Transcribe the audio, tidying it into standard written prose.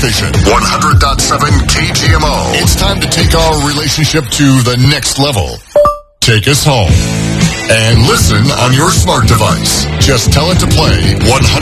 station, 100.7 KGMO. It's time to take our relationship to the next level. Take us home. And listen on your smart device. Just tell it to play 100.